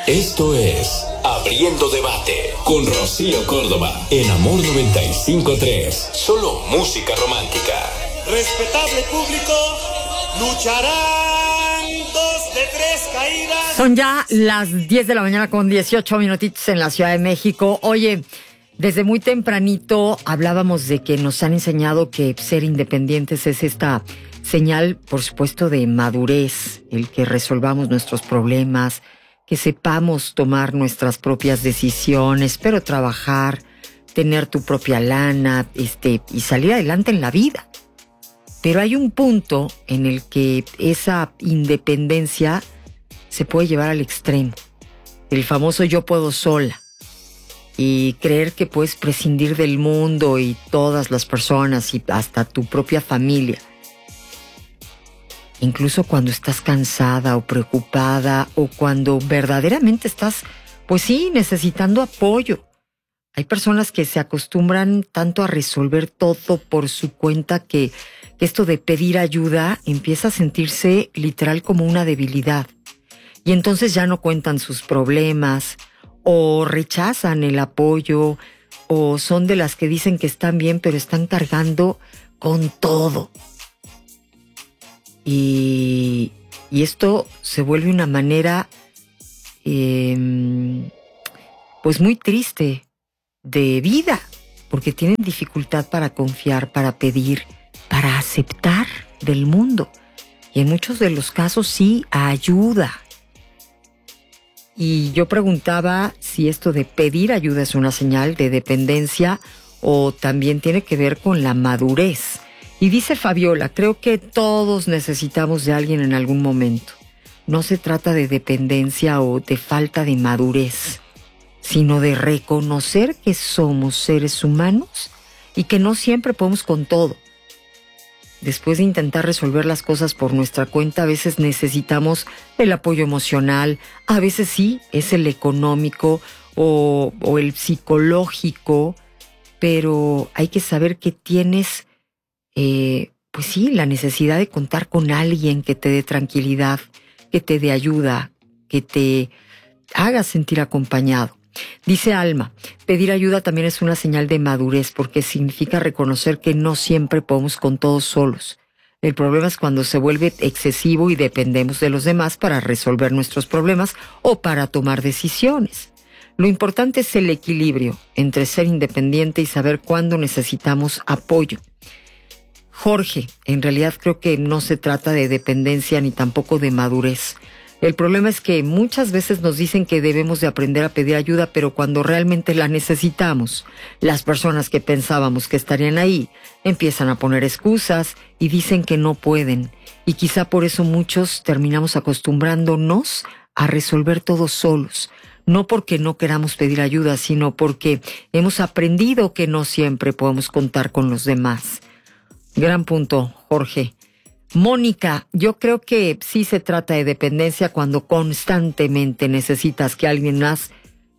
Esto es Abriendo Debate con Rocío Córdoba en Amor 95.3. Solo música romántica. Respetable público, lucharán 2 de 3 caídas. Son ya las 10 de la mañana con 18 minutitos en la Ciudad de México. Oye, desde muy tempranito hablábamos de que nos han enseñado que ser independientes es esta señal, por supuesto, de madurez, el que resolvamos nuestros problemas, que sepamos tomar nuestras propias decisiones, pero trabajar, tener tu propia lana, y salir adelante en la vida. Pero hay un punto en el que esa independencia se puede llevar al extremo. El famoso yo puedo sola. Y creer que puedes prescindir del mundo y todas las personas y hasta tu propia familia. Incluso cuando estás cansada o preocupada o cuando verdaderamente estás, pues sí, necesitando apoyo. Hay personas que se acostumbran tanto a resolver todo por su cuenta que esto de pedir ayuda empieza a sentirse literal como una debilidad. Y entonces ya no cuentan sus problemas o rechazan el apoyo o son de las que dicen que están bien pero están cargando con todo. Y esto se vuelve una manera pues muy triste de vida, porque tienen dificultad para confiar, para pedir, para aceptar del mundo. Y en muchos de los casos sí ayuda. Y yo preguntaba si esto de pedir ayuda es una señal de dependencia o también tiene que ver con la madurez. Y dice Fabiola, creo que todos necesitamos de alguien en algún momento. No se trata de dependencia o de falta de madurez, sino de reconocer que somos seres humanos y que no siempre podemos con todo. Después de intentar resolver las cosas por nuestra cuenta, a veces necesitamos el apoyo emocional, a veces sí, es el económico o el psicológico, pero hay que saber que tienes, pues sí, la necesidad de contar con alguien que te dé tranquilidad, que te dé ayuda, que te haga sentir acompañado. Dice Alma, pedir ayuda también es una señal de madurez porque significa reconocer que no siempre podemos con todos solos. El problema es cuando se vuelve excesivo y dependemos de los demás para resolver nuestros problemas o para tomar decisiones. Lo importante es el equilibrio entre ser independiente y saber cuándo necesitamos apoyo. Jorge, en realidad creo que no se trata de dependencia ni tampoco de madurez. El problema es que muchas veces nos dicen que debemos de aprender a pedir ayuda, pero cuando realmente la necesitamos, las personas que pensábamos que estarían ahí empiezan a poner excusas y dicen que no pueden. Y quizá por eso muchos terminamos acostumbrándonos a resolver todo solos. No porque no queramos pedir ayuda, sino porque hemos aprendido que no siempre podemos contar con los demás. Gran punto, Jorge. Mónica, yo creo que sí se trata de dependencia cuando constantemente necesitas que alguien más,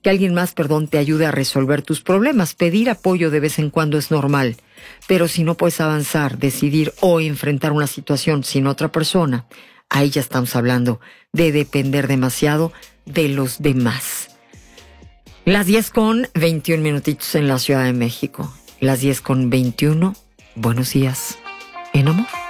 te ayude a resolver tus problemas. Pedir apoyo de vez en cuando es normal, pero si no puedes avanzar, decidir o enfrentar una situación sin otra persona, ahí ya estamos hablando de depender demasiado de los demás. Las 10:21 minutitos en la Ciudad de México. Las 10:21. Buenos días. En amor.